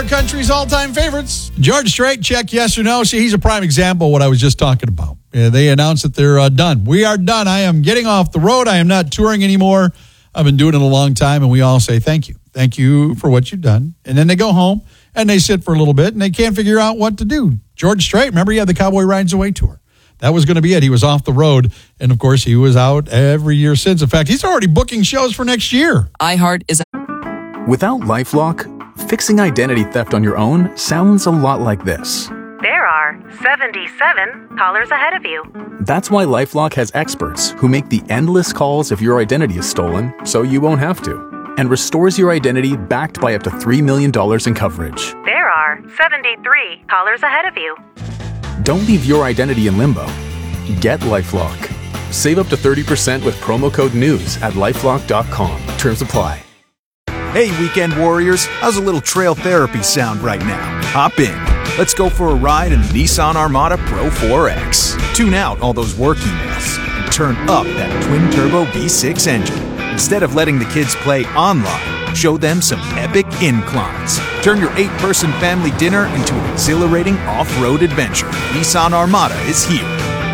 our country's all-time favorites. George Strait, check yes or no. See, he's a prime example of what I was just talking about. They announced that they're done. We are done. I am getting off the road. I am not touring anymore. I've been doing it a long time, and we all say thank you. Thank you for what you've done. And then they go home, and they sit for a little bit, and they can't figure out what to do. George Strait, remember, he had the Cowboy Rides Away tour. That was going to be it. He was off the road, and, of course, he was out every year since. In fact, he's already booking shows for next year. iHeart is... Without LifeLock, fixing identity theft on your own sounds a lot like this. There are 77 callers ahead of you. That's why LifeLock has experts who make the endless calls if your identity is stolen, so you won't have to, and restores your identity backed by up to $3 million in coverage. There are 73 callers ahead of you. Don't leave your identity in limbo. Get LifeLock. Save up to 30% with promo code NEWS at LifeLock.com. Terms apply. Hey, weekend warriors, how's a little trail therapy sound right now? Hop in. Let's go for a ride in the Nissan Armada Pro 4X. Tune out all those work emails and turn up that twin-turbo V6 engine. Instead of letting the kids play online, show them some epic inclines. Turn your 8-person family dinner into an exhilarating off-road adventure. Nissan Armada is here.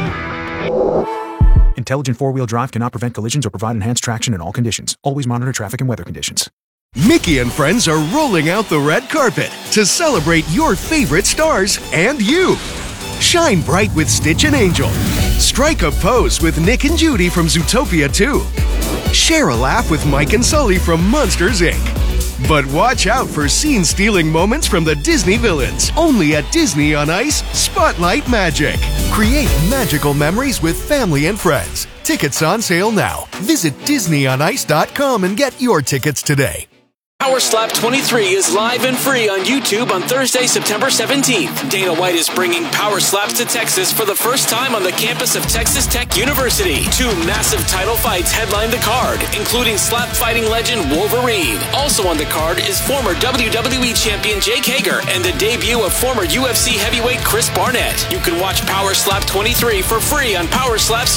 Intelligent four-wheel drive cannot prevent collisions or provide enhanced traction in all conditions. Always monitor traffic and weather conditions. Mickey and friends are rolling out the red carpet to celebrate your favorite stars and you. Shine bright with Stitch and Angel. Strike a pose with Nick and Judy from Zootopia 2. Share a laugh with Mike and Sully from Monsters, Inc. But watch out for scene-stealing moments from the Disney villains. Only at Disney on Ice Spotlight Magic. Create magical memories with family and friends. Tickets on sale now. Visit DisneyOnIce.com and get your tickets today. Power Slap 23 is live and free on YouTube on Thursday, September 17th. Dana White is bringing Power Slaps to Texas for the first time on the campus of Texas Tech University. 2 massive title fights headline the card, including slap fighting legend Wolverine. Also on the card is former WWE champion Jake Hager and the debut of former UFC heavyweight Chris Barnett. You can watch Power Slap 23 for free on Power Slaps